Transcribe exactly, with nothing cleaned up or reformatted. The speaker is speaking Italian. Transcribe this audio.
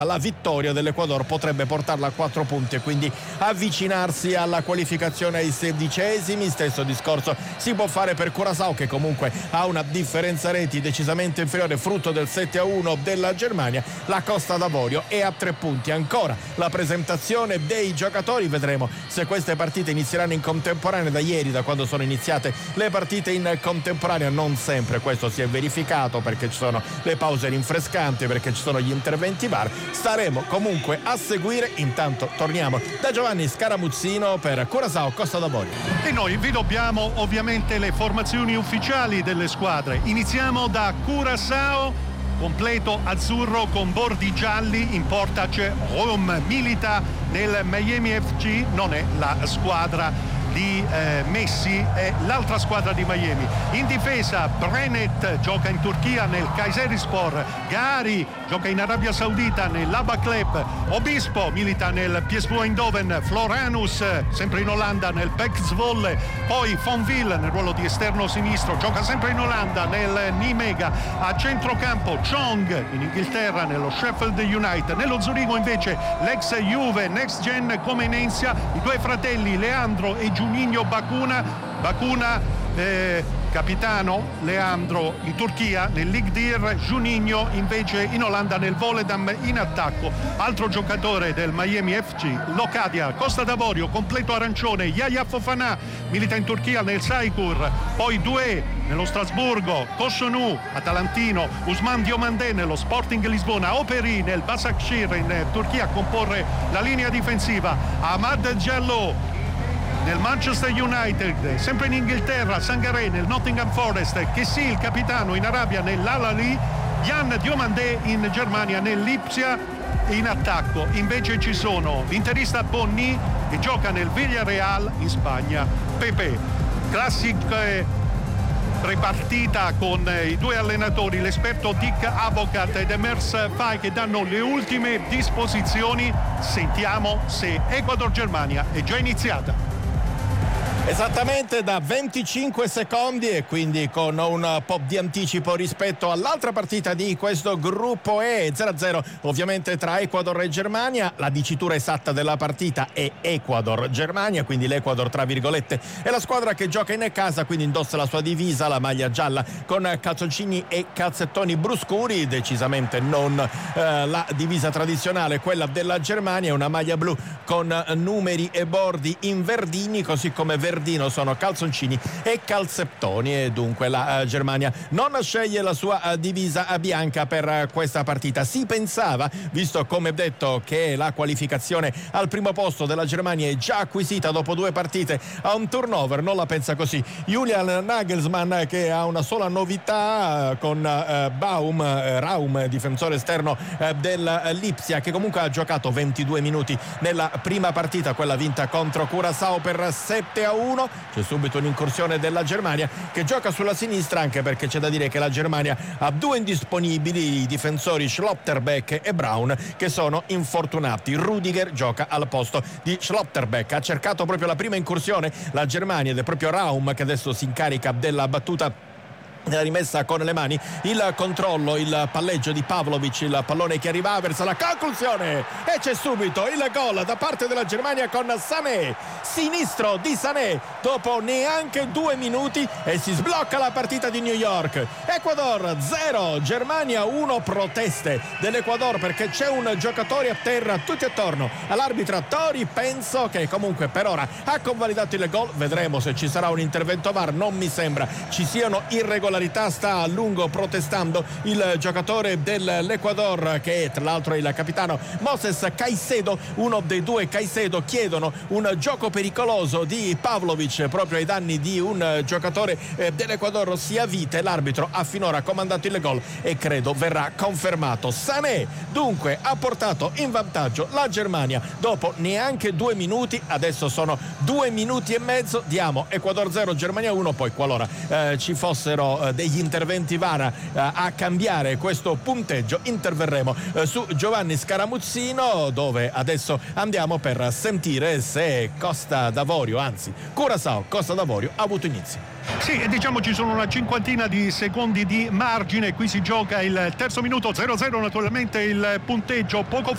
La vittoria dell'Ecuador potrebbe portarla a quattro punti e quindi avvicinarsi alla qualificazione ai sedicesimi. Stesso discorso si può fare per Curaçao, che comunque ha una differenza reti decisamente inferiore, frutto del sette a uno della Germania. La Costa d'Avorio è a tre punti. Ancora la presentazione dei giocatori, vedremo se queste partite inizieranno in contemporanea. Da ieri, da quando sono iniziate le partite in contemporanea, non sempre questo si è verificato, perché ci sono le pause rinfrescanti, perché ci sono gli interventi V A R. Staremo comunque a seguire. Intanto torniamo da Giovanni Scaramuzzino per Curaçao Costa d'Avorio. E noi vi dobbiamo ovviamente le formazioni ufficiali delle squadre. Iniziamo da Curaçao, completo azzurro con bordi gialli. In porta c'è Rom, milita nel Miami F C, non è la squadra di eh, Messi, è l'altra squadra di Miami. In difesa Brenet gioca in Turchia nel Kayserispor, Gari gioca in Arabia Saudita nell'Abacleb, Obispo milita nel P S V Eindhoven, Floranus sempre in Olanda nel P E C Zwolle, poi Fonville nel ruolo di esterno sinistro gioca sempre in Olanda nel Nimega. A centrocampo Chong in Inghilterra nello Sheffield United. Nello Zurigo invece l'ex Juve Next Gen Comenensia, i due fratelli Leandro e Juninho Bacuna. Bacuna eh, capitano, Leandro in Turchia nel Ligdir, Juninho invece in Olanda nel Volendam in attacco. Altro giocatore del Miami F C, Locadia, Costa d'Avorio, completo arancione, Yaya Fofana milita in Turchia nel Saykur, poi Doué nello Strasburgo, Kossonu atalantino, Usman Diomandé nello Sporting Lisbona, Operi nel Başakşehir in Turchia a comporre la linea difensiva, Ahmad Diallo nel Manchester United, sempre in Inghilterra Sangaré nel Nottingham Forest, Kessi il capitano in Arabia nell'Al-Ahly, Jan Diomandé in Germania nell'Ipsia. In attacco invece ci sono l'interista Bonni che gioca nel Villarreal in Spagna, Pepe. Classic prepartita con i due allenatori, l'esperto Dick Avocat ed Emers Fai, che danno le ultime disposizioni. Sentiamo se Ecuador-Germania è già iniziata. Esattamente da venticinque secondi, e quindi con un po' di anticipo rispetto all'altra partita di questo gruppo E. Zero a zero ovviamente tra Ecuador e Germania. La dicitura esatta della partita è Ecuador-Germania, quindi l'Ecuador tra virgolette è la squadra che gioca in casa, quindi indossa la sua divisa, la maglia gialla con calzoncini e calzettoni bruscuri, decisamente non eh, la divisa tradizionale, quella della Germania, una maglia blu con numeri e bordi in verdini, così come verdini sono calzoncini e calzettoni, e dunque la uh, Germania non sceglie la sua uh, divisa bianca per uh, questa partita. Si pensava, visto come detto, che la qualificazione al primo posto della Germania è già acquisita dopo due partite a un turnover. Non la pensa così Julian Nagelsmann, che ha una sola novità uh, con uh, Baum, uh, Raum, difensore esterno uh, del uh, Lipsia, che comunque ha giocato ventidue minuti nella prima partita, quella vinta contro Curaçao per sette a uno. C'è subito un'incursione della Germania, che gioca sulla sinistra, anche perché c'è da dire che la Germania ha due indisponibili, i difensori Schlotterbeck e Braun, che sono infortunati. Rudiger gioca al posto di Schlotterbeck. Ha cercato proprio la prima incursione la Germania, ed è proprio Raum che adesso si incarica della battuta della rimessa con le mani, il controllo, il palleggio di Pavlovic, il pallone che arriva verso la conclusione, e c'è subito il gol da parte della Germania con Sané, sinistro di Sané dopo neanche due minuti, e si sblocca la partita di New York. Ecuador zero, Germania uno. Proteste dell'Ecuador perché c'è un giocatore a terra, tutti attorno all'arbitra Tori Penso, che comunque per ora ha convalidato il gol. Vedremo se ci sarà un intervento V A R, non mi sembra ci siano irregolarità. Sta a lungo protestando il giocatore dell'Ecuador, che è tra l'altro il capitano Moses Caicedo, uno dei due Caicedo. Chiedono un gioco pericoloso di Pavlovic proprio ai danni di un giocatore dell'Ecuador, ossia Vite. L'arbitro ha finora comandato il gol e credo verrà confermato. Sané dunque ha portato in vantaggio la Germania dopo neanche due minuti, adesso sono due minuti e mezzo. Diamo Ecuador zero, Germania uno, poi qualora eh, ci fossero uno eh, degli interventi V A R eh, a cambiare questo punteggio. Interverremo eh, su Giovanni Scaramuzzino, dove adesso andiamo per sentire se Costa d'Avorio, anzi Curaçao Costa d'Avorio, ha avuto inizio. Sì, diciamo ci sono una cinquantina di secondi di margine, qui si gioca il terzo minuto, zero a zero naturalmente il punteggio. Poco